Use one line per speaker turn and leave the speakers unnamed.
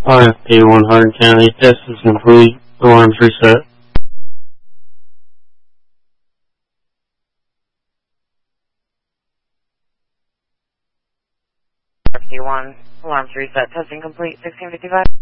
RFP1 Hardin County, test is complete. Alarms reset.
RFP1, alarms reset, testing complete, 1655.